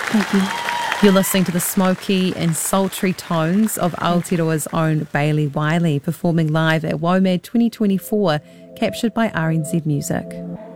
Thank you. You're listening to the smoky and sultry tones of Aotearoa's own Bailey Wiley performing live at WOMED 2024, captured by RNZ Music.